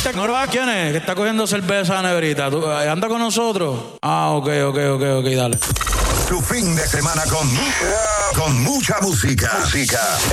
¿No quién es? Que está cogiendo cerveza negrita. ¿Anda con nosotros? Ah, ok, dale. Tu fin de semana con mucha música.